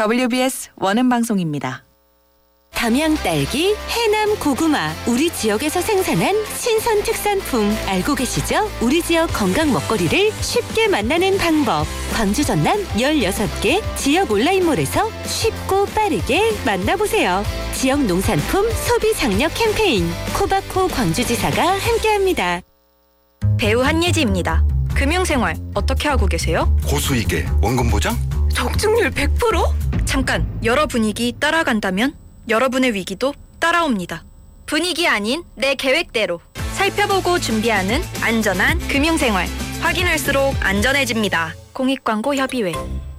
WBS 원음방송입니다. 담양 딸기, 해남 고구마, 우리 지역에서 생산한 신선 특산품 알고 계시죠? 우리 지역 건강 먹거리를 쉽게 만나는 방법. 광주 전남 16개 지역 온라인몰에서 쉽고 빠르게 만나보세요. 지역 농산품 소비 장려 캠페인 코바코 광주지사가 함께합니다. 배우 한예지입니다. 금융생활 어떻게 하고 계세요? 고수익에 원금 보장? 적중률 100%? 잠깐, 여러 분위기 따라간다면 여러분의 위기도 따라옵니다. 분위기 아닌 내 계획대로 살펴보고 준비하는 안전한 금융생활. 확인할수록 안전해집니다. 공익광고 협의회.